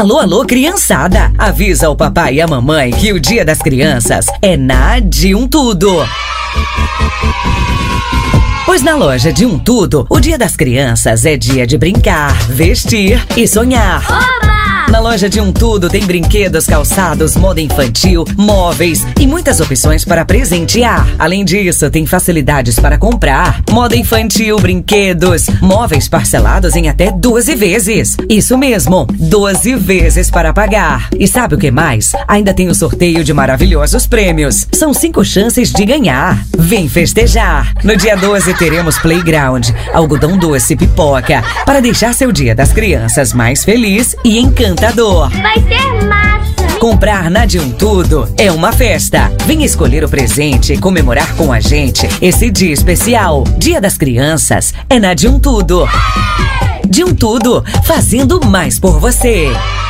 Alô, alô, criançada! Avisa o papai e a mamãe que o Dia das Crianças é na de um tudo. Pois na loja de um tudo, o Dia das Crianças é dia de brincar, vestir e sonhar. Oba! Na loja de um tudo tem brinquedos, calçados, moda infantil, móveis e muitas opções para presentear. Além disso, tem facilidades para comprar. Moda infantil, brinquedos, móveis parcelados em até 12 vezes. Isso mesmo, 12 vezes para pagar. E sabe o que mais? Ainda tem o sorteio de maravilhosos prêmios. São 5 chances de ganhar. Vem festejar! No dia 12 teremos playground, algodão doce, pipoca, para deixar seu Dia das Crianças mais feliz e encantador. Vai ser massa! Comprar na de um tudo é uma festa. Vem escolher o presente e comemorar com a gente esse dia especial. Dia das Crianças é na de um tudo. De um tudo, fazendo mais por você.